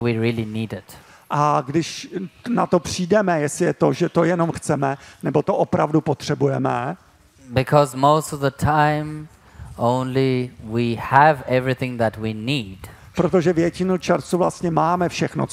we really need it. A když na to přijdeme, jestli je to, že to jenom chceme, nebo to opravdu potřebujeme, Because most of the time only we have everything that we need. protože většinu času vlastně máme všechno,